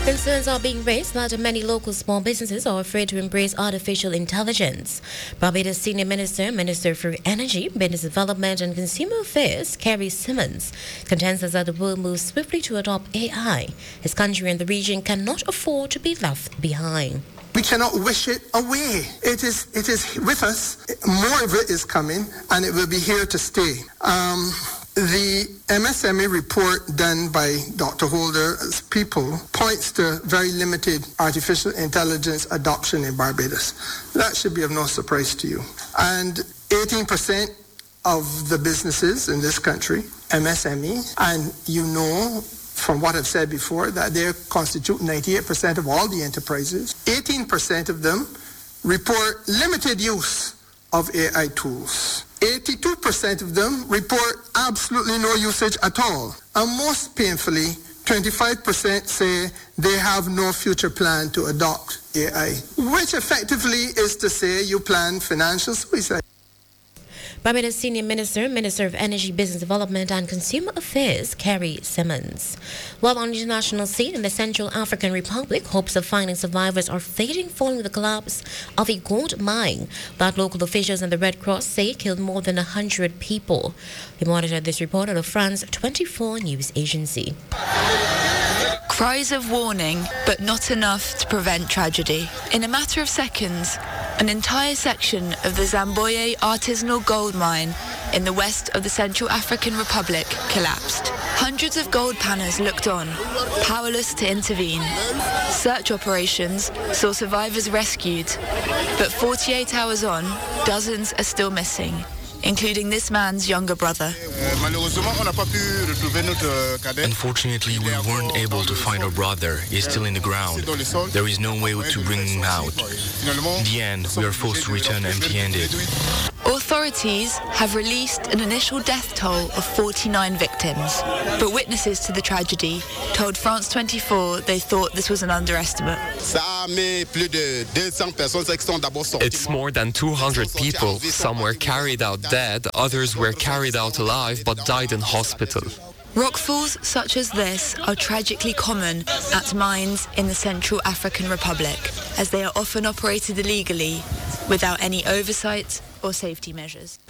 Concerns are being raised that many local small businesses are afraid to embrace artificial intelligence. Barbados Senior Minister for Energy, Business Development and Consumer Affairs, Carrie Simmons, contends that as the world moves swiftly to adopt AI, his country and the region cannot afford to be left behind. We cannot wish it away. It is with us. More of it is coming, and it will be here to stay. The MSME report done by Dr. Holder's people points to very limited artificial intelligence adoption in Barbados. That should be of no surprise to you. And 18% of the businesses in this country, MSME, and you know from what I've said before that they constitute 98% of all the enterprises. 18% of them report limited use of AI tools. 82% of them report absolutely no usage at all. And most painfully, 25% say they have no future plan to adopt AI, which effectively is to say you plan financial suicide. Barbados Senior Minister of Energy, Business Development and Consumer Affairs, Carrie Simmons. While on the international scene in the Central African Republic, hopes of finding survivors are fading following the collapse of a gold mine that local officials and the Red Cross say killed more than 100 people. We monitored this report out of France 24 news agency. Cries of warning, but not enough to prevent tragedy. In a matter of seconds, an entire section of the Zamboye artisanal gold mine in the west of the Central African Republic collapsed. Hundreds of gold panners looked on, powerless to intervene. Search operations saw survivors rescued, but 48 hours on, dozens are still missing, including this man's younger brother. Unfortunately, we weren't able to find our brother. He's still in the ground. There is no way to bring him out. In the end, we are forced to return empty-handed. Authorities have released an initial death toll of 49 victims, but witnesses to the tragedy told France 24 they thought this was an underestimate. It's more than 200 people. Some were carried out dead, others were carried out alive but died in hospital. Rockfalls such as this are tragically common at mines in the Central African Republic, as they are often operated illegally without any oversight or safety measures.